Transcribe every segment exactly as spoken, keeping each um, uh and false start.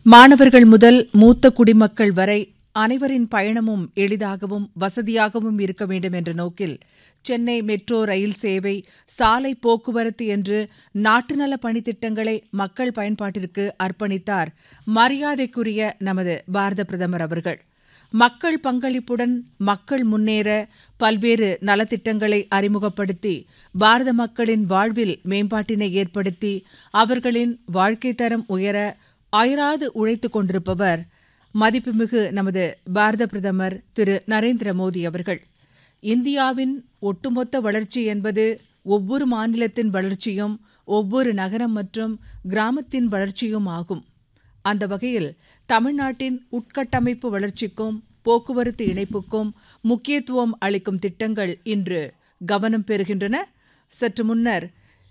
மாணவர்கள் முதல் மூத்த குடிமக்கள் வரை அனைவரின் பயணமும் எளிதாகவும் வசதியாகவும் இருக்க வேண்டும் என்ற நோக்கில் சென்னை மெட்ரோ ரயில் சேவை, சாலை போக்குவரத்து என்று நாட்டு நல பணித்திட்டங்களை மக்கள் பயன்பாட்டிற்கு அர்ப்பணித்தார் மரியாதைக்குரிய நமது பாரத பிரதமர் அவர்கள். மக்கள் பங்களிப்புடன் மக்கள் முன்னேற பல்வேறு நலத்திட்டங்களை அறிமுகப்படுத்தி பாரத மக்களின் வாழ்வில் மேம்பாட்டினை ஏற்படுத்தி அவர்களின் வாழ்க்கை தரம் உயர அயராது உழைத்துக் கொண்டிருப்பவர் மதிப்புமிகு நமது பாரத பிரதமர் திரு நரேந்திர மோடி அவர்கள். இந்தியாவின் ஒட்டுமொத்த வளர்ச்சி என்பது ஒவ்வொரு மாநிலத்தின் வளர்ச்சியும் ஒவ்வொரு நகரம் மற்றும் கிராமத்தின் வளர்ச்சியும் ஆகும். அந்த வகையில் தமிழ்நாட்டின் உட்கட்டமைப்பு வளர்ச்சிக்கும் போக்குவரத்து இணைப்புக்கும் முக்கியத்துவம் அளிக்கும் திட்டங்கள் இன்று கவனம் பெறுகின்றன. சற்று முன்னர்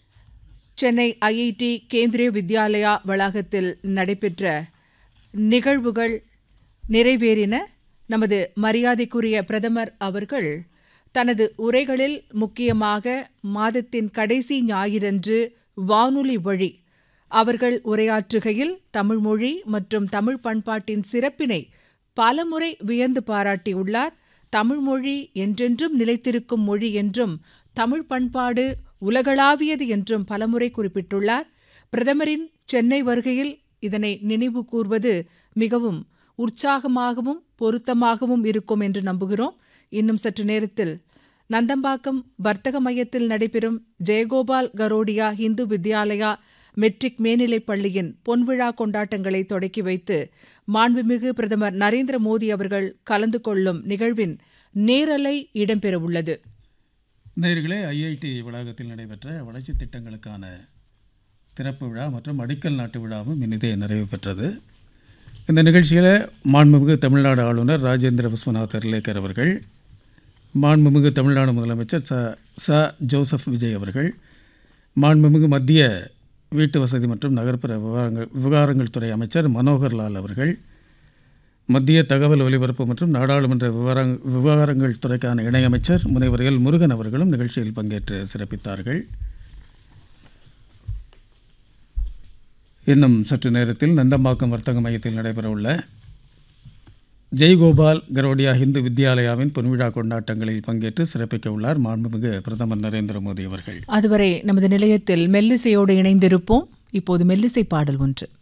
சென்னை ஐஐடி கேந்திரிய வித்யாலயா வளாகத்தில் நடைபெற்ற நிகழ்வுகள் நிறைவேறின. நமது மரியாதைக்குரிய பிரதமர் அவர்கள் தனது உரைகளில் முக்கியமாக மாதத்தின் கடைசி ஞாயிறன்று வானொலி வழி அவர்கள் உரையாற்றுகையில் தமிழ்மொழி மற்றும் தமிழ் பண்பாட்டின் சிறப்பினை பலமுறை வியந்து பாராட்டியுள்ளார். தமிழ்மொழி என்றென்றும் நிலைத்திருக்கும் மொழி என்றும் தமிழ் பண்பாடு உலகளாவியது என்றும் பலமுறை குறிப்பிட்டுள்ளார். பிரதமரின் சென்னை வருகையில் இதனை நினைவு கூர்வது மிகவும் உற்சாகமாகவும் பொருத்தமாகவும் இருக்கும் என்று நம்புகிறோம். இன்னும் சற்று நேரத்தில் நந்தம்பாக்கம் வர்த்தக மையத்தில் நடைபெறும் ஜெயகோபால் கரோடியா இந்து வித்யாலயா மெட்ரிக் மேல்நிலைப் பள்ளியின் பொன்விழா கொண்டாட்டங்களை தொடக்கி வைத்து மாண்புமிகு பிரதமர் நரேந்திர மோடி அவர்கள் கலந்து கொள்ளும் நிகழ்வின் நேரலை இடம்பெறவுள்ளது. நேயர்களே, ஐஐடி வளாகத்தில் நடைபெற்ற வளர்ச்சி திட்டங்களுக்கான திறப்பு விழா மற்றும் அடிக்கல் நாட்டு விழாவும் இனிதே நிறைவு பெற்றது. இந்த நிகழ்ச்சியில் மாண்புமிகு தமிழ்நாடு ஆளுநர் ராஜேந்திர விஸ்வநாத் அர்லேக்கர் அவர்கள், மாண்புமிகு தமிழ்நாடு முதலமைச்சர் ச ச ஜோசப் விஜய் அவர்கள், மாண்புமிகு மத்திய வீட்டு வசதி மற்றும் நகர்ப்புற விவகாரங்கள் விவகாரங்கள் துறை அமைச்சர் மனோகர் லால் அவர்கள், மத்திய தகவல் ஒலிபரப்பு மற்றும் நாடாளுமன்ற விவகாரங் விவகாரங்கள் துறைக்கான இணையமைச்சர் முனைவர் எல் முருகன் அவர்களும் நிகழ்ச்சியில் பங்கேற்று சிறப்பித்தார்கள். இன்னும் சற்று நேரத்தில் நந்தம்பாக்கம் வர்த்தக மையத்தில் நடைபெறவுள்ள ஜெய்கோபால் கரோடியா இந்து வித்யாலயாவின் பொன்விழா கொண்டாட்டங்களில் பங்கேற்று சிறப்பிக்க உள்ளார் மாண்புமிகு பிரதமர் நரேந்திர மோடி அவர்கள். அதுவரை நமது நிலையத்தில் மெல்லிசையோடு இணைந்திருப்போம். இப்போது மெல்லிசை பாடல் ஒன்று.